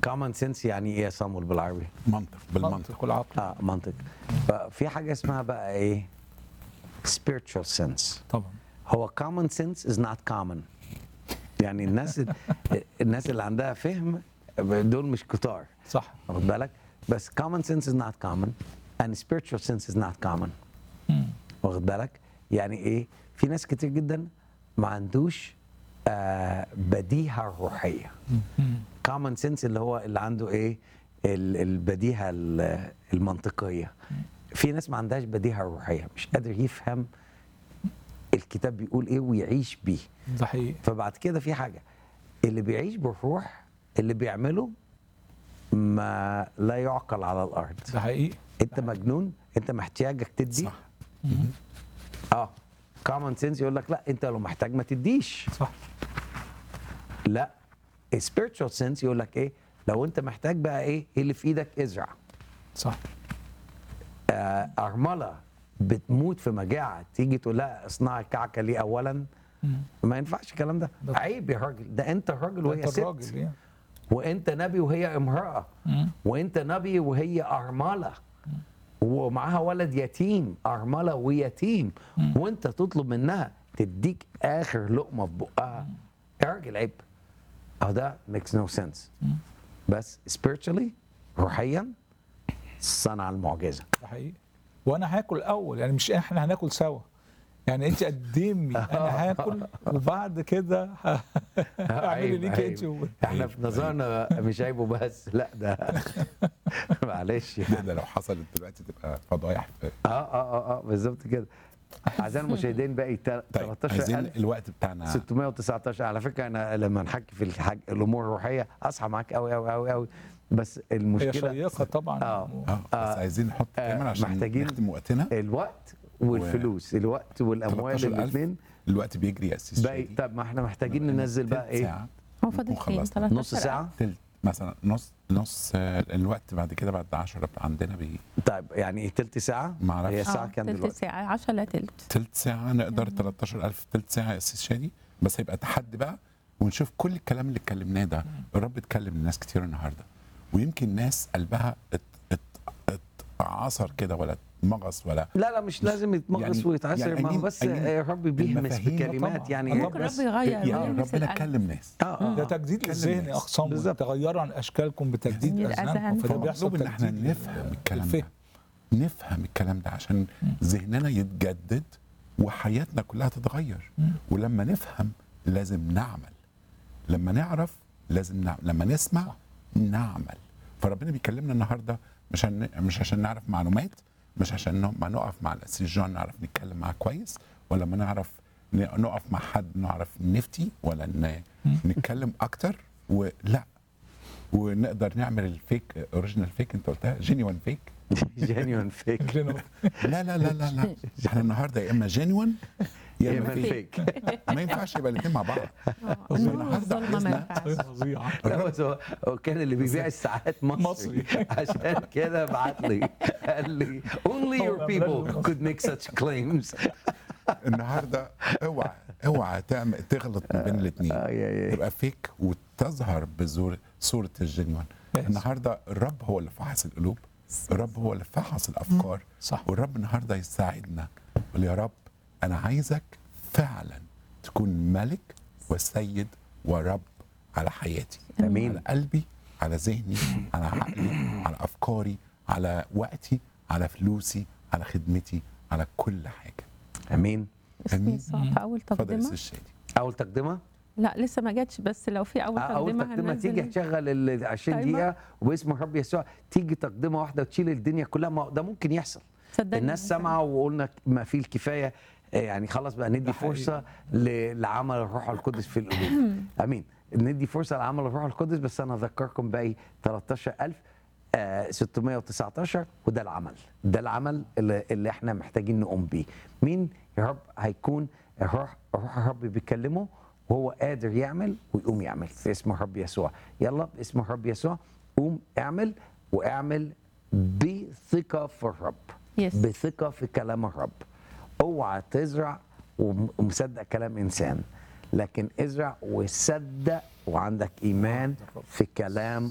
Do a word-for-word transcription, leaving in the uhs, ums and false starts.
كومن سنس يعني ايه يا صامول بالعربي؟ منطق بالمنطق منطق والعقل. اه منطق. ففي حاجه اسمها بقى ايه؟ spiritual sense. طبعا. هو common sense is not common. يعني الناس الناس اللي عندها فهم دول مش كتار، صح. واخد بالك؟ بس common sense is not common and spiritual sense is not common. مم. واخد بالك؟ يعني ايه؟ في ناس كتير جدا ما عندوش آه بديهه روحيه. مم. common sense اللي هو اللي عنده ايه؟ ال- البديهه ال- المنطقيه. في ناس ما عندهاش بديهه روحيه، مش قادر يفهم الكتاب بيقول ايه ويعيش بيه. ده حقيقي. فبعد كده في حاجه، اللي بيعيش بالروح اللي بيعمله ما لا يعقل على الارض. ده حقيقي. انت مجنون، انت محتاجك تدي. صح. اه common sense يقول لك لا انت لو محتاج ما تديش. صح. لا spiritual sense يقول لك ايه؟ لو انت محتاج بقى ايه اللي في ايدك ازرع. صح. آه ارمله بتموت في مجاعه تيجي تقول لها اصنعي كعكه لي اولا، مم. ما ينفعش الكلام ده. ده- عيب يا راجل، ده انت راجل وهي انت ست، الراجل يعني. وانت نبي وهي امراه، مم. وانت نبي وهي ارمله ومعاها ولد يتيم، ارمله ويتيم، وانت تطلب منها تديك اخر لقمه في بقها. يا راجل عيب. اهو ده makes no sense. بس spiritually روحيا صنع المعجزه. ده حقيقي. وانا هاكل اول، يعني مش احنا هناكل سوا، يعني انت قدمي انا هاكل وبعد كده ه- اعملي عيب، ليكي عيب. انت و- احنا في نظرنا مش عيبه بس، لا ده معلش. ده, ده لو حصلت دلوقتي تبقى فضايح. اه اه اه اه بالظبط كده. اعزائي المشاهدين باقي طيب تلتاشر عايزين ألف الوقت بتاعنا. ستمائة وتسعة عشر. على فكره انا لما نحكي في الحاج الامور الروحيه اصحى معاك قوي قوي قوي قوي، بس هي المشكله شيقه طبعا. آه. اه بس عايزين نحط آه، كمان عشان محتاجين نختم وقتنا. الوقت والفلوس، الوقت والاموال تلتاشر ألف. الاثنين الوقت بيجري يا اسيس باقي. شادي. طب ما احنا محتاجين ننزل بقى تلت ايه؟ ساعة هو فاضل نكون فين؟ خلصنا. نص ساعه. تلت مثلا نص نص آه، الوقت بعد كده بعد عشرة عندنا بي طيب يعني ايه تلت ساعه؟ ما أعرفش. هي الساعه اه كام تلت دلوقتي؟ ساعة عشرة لا تلت. تلت ساعة نقدر تلتاشر ألف تلت ساعة يا أسيس شادي، بس هيبقى تحدي بقى ونشوف كل الكلام اللي اتكلمناه ده. الرب اتكلم لناس كتير النهارده، ويمكن ناس قلبها ات ات اتعصر كده ولا اتمغص ولا لا لا مش لازم يتمغص يعني- ويتعسر، يعني ما هو أمين- بس أمين يا رب بيهمس المفاهيم بكلمات طبعاً. يعني طبعاً. ممكن بس رب يغير يعني ويلمس ربنا القلب. كلم ناس. اه اه ده تجديد كلم الذهن الناس. اقسامه، بالظبط. تغيروا عن اشكالكم بتجديد تجديد اذهانكم، أذهانكم. فده بيحصل مطلوب ان احنا تجديد نفهم الكلام الفهم. ده، نفهم الكلام ده عشان ذهننا يتجدد وحياتنا كلها تتغير. ولما نفهم لازم نعمل، لما نعرف لازم نعمل، لما نسمع نعمل. فربنا بيكلمنا النهارده مش عشان مش عشان نعرف معلومات، مش عشان ما نقف مع الاسيس جون نعرف نتكلم معاه كويس، ولا ما نعرف ن- نقف مع حد نعرف نفتي ولا ن- نتكلم اكتر، ولا ونقدر نعمل الفيك اوريجينال فيك انت قلتها جينيوان فيك. جينيون فيك لا لا لا لا لا احنا النهارده يا اما جينيوان يا يا اما اما فيك. فيك. ما ينفعش يبقى الاثنين مع بعض. آه، النور النهاردة والظلمة ما عايزنا- ينفعش. فظيعه. لا بس هو هو كان اللي بيبيع الساعات مصري, مصري. عشان كده بعت لي قال لي only هو your ده people بلاد could make such claims. النهارده اوعى اوعى تعمل تغلط ما بين الاثنين، آه، يا- يا. تبقى فيك وتظهر بزور صوره الجينيوان. Yes. النهارده الرب هو اللي فحص القلوب، الرب هو اللي فحص الافكار. صح. والرب النهارده يساعدنا يقول يا رب انا عايزك فعلا تكون ملك وسيد ورب على حياتي، امين. على قلبي، على ذهني، على عقلي، على افكاري، على وقتي، على فلوسي، على خدمتي، على كل حاجه. امين. أمين. اسمي صح. اول اتفضل يا تقدمة. استاذ شادي. اول تقدمه لا لسه ما جاتش، بس لو في اول آه، اول تقدمة تقدمه تيجي هننزل. تشغل ال عشرين تايمر. دقيقه وباسم الرب يسوع تيجي تقدمه واحده وتشيل الدنيا كلها. ما هو ده ممكن يحصل. صدقني الناس ممكن. سمعوا وقلنا ما فيه الكفايه، آه، يعني خلاص بقى ندي حقيقي. فرصه ل- لعمل الروح القدس في القلوب. امين. ندي فرصه لعمل الروح القدس. بس انا اذكركم باقي تلتاشر ألف ستمائة وتسعة عشر، وده العمل، ده العمل اللي, اللي احنا محتاجين نقوم بيه. مين يا رب هيكون الروح الروح الرب بيكلمه وهو قادر يعمل ويقوم يعمل في اسم الرب يسوع. يلا باسم الرب يسوع قوم اعمل، واعمل بثقه في الرب، Yes. بثقه في كلام الرب. اوعى تزرع وم- ومصدق كلام انسان، لكن ازرع وصدق وعندك ايمان في كلام